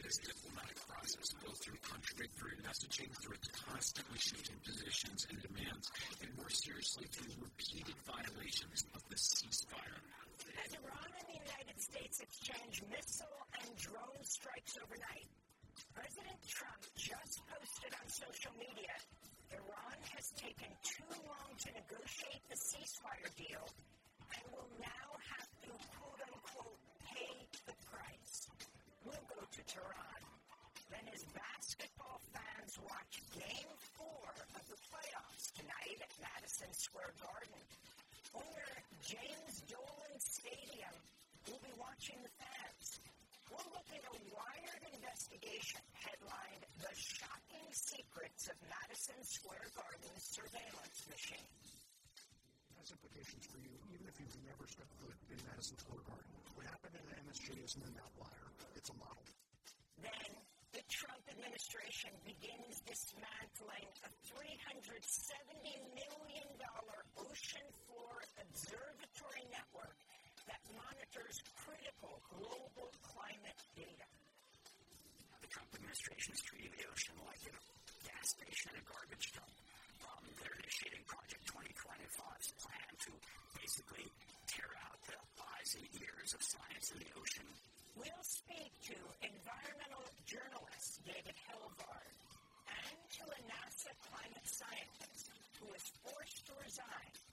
this diplomatic process, both through contradictory messaging, through its constantly shifting positions and demands, and more seriously through repeated violations of the ceasefire. As Iran and the United States exchange missile and drone strikes overnight, President Trump just posted on social media, Iran has taken too long to negotiate the ceasefire deal and will now have to, quote-unquote, pay the price. We'll go to Tehran. Then as basketball fans watch Game 4 of the playoffs tonight at Madison Square Garden, owner James Dolan Stadium will be watching the fans. We'll look at a Wired investigation headlined The Shocking Secrets of Madison Square Garden's Surveillance Machine. Has implications for you, even if you've never stepped foot in Madison Square Garden. What happened in the MSG isn't an outlier. It's a model. Then, the Trump administration begins dismantling a $370 million ocean floor observatory network that monitors critical global climate data. The Trump administration is treating the ocean like a gas station and a garbage dump. They're initiating Project 2025's plan to basically tear out the eyes and ears of science in the ocean. We'll speak to environmental journalist David Helvard and to a NASA climate scientist who was forced to resign